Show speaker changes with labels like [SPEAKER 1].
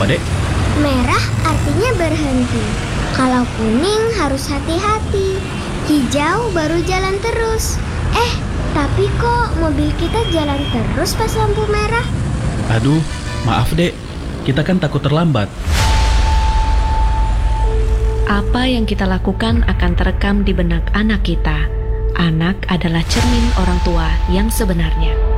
[SPEAKER 1] Dek?
[SPEAKER 2] Merah artinya berhenti. Kalau kuning harus hati-hati. Hijau baru jalan terus. Tapi kok mobil kita jalan terus pas lampu merah?
[SPEAKER 1] Aduh, maaf Dek. Kita kan takut terlambat.
[SPEAKER 3] Apa yang kita lakukan akan terekam di benak anak kita. Anak adalah cermin orang tua yang sebenarnya.